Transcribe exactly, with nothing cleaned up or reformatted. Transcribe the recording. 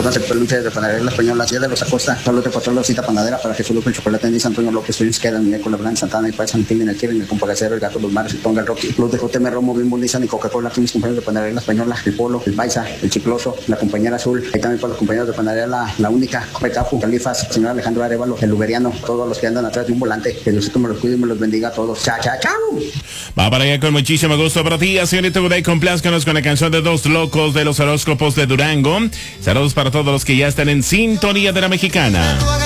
Jonas el Peluche de Panadería La Española, Ciudad de los Acosta, Saludos de Patrón Cita Panadera para Jesús Lupe, el Chocolate Anís, Antonio López, Luis Queda, Nicolás Blanc, Santana, y Paz Santín, en el Kevin, el Compagacero, el Gato, los Mares, el Tonga, el Rocky, Club de J M Romo, Bimbo, Nissan y Coca-Cola, aquí mis compañeros de Panadería La Española, el Polo, el Paisa, el Chicloso, la Compañera Azul, ahí también para los compañeros de Panadería La, la Única, Pecafu, Califas, señor Alejandro Arevalo, el Uberiano, todos los que andan atrás de un volante, que Diosito me los cuide y me los bendiga a todos. Chao, chao, chao. Va para allá con muchísimo gusto para ti, señorita Uday, complázcanos con la canción de Dos Locos de los Horóscopos de Durango. Saludos para todos los que ya están en sintonía de la Mexicana.